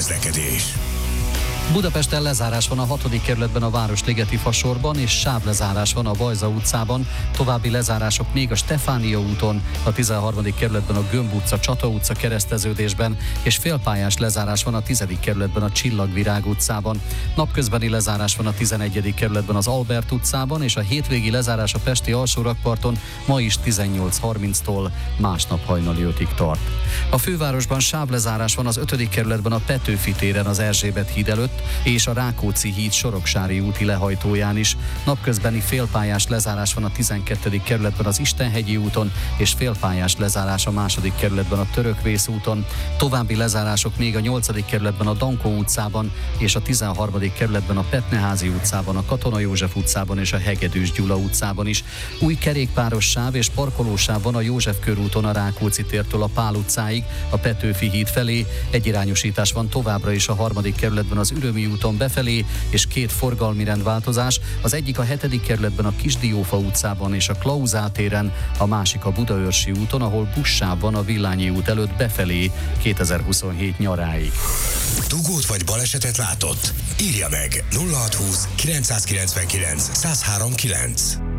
közlekedés. Budapesten lezárás van a 6. kerületben a Városligeti fasorban, és sávlezárás van a Bajza utcában. További lezárások még a Stefánia úton, a 13. kerületben a Gömb utca, Csata utca kereszteződésben, és félpályás lezárás van a 10. kerületben a Csillagvirág utcában. Napközbeni lezárás van a 11. kerületben az Albert utcában, és a hétvégi lezárás a pesti alsórakparton ma is 18:30-tól másnap hajnali 5-ig tart. A fővárosban sávlezárás van az 5. kerületben a Petőfi téren az Erzsébet híd előtt, és a Rákóczi híd Soroksári úti lehajtóján is. Napközbeni félpályás lezárás van a 12. kerületben az Istenhegyi úton, és félpályás lezárás a 2. kerületben a Törökvész úton. További lezárások még a 8. kerületben a Dankó utcában, és a 13. kerületben a Petneházi utcában, a Katona József utcában és a Hegedűs Gyula utcában is. Új kerékpáros sáv és parkolósáv van a József körúton a Rákóczi tértől a Pál utcáig, a Petőfi híd felé. Egyirányosítás van továbbra is a 3. kerületben az Ürömi úton befelé, és 2 forgalmi rendváltozás, az egyik a 7. kerületben a Kisdiófa utcában és a Klauzál téren, a másik a Budaörsi úton, ahol buszsáv van a Villányi út előtt befelé 2027 nyaráig. Dugót vagy balesetet látott? Írja meg 0620 999 1039.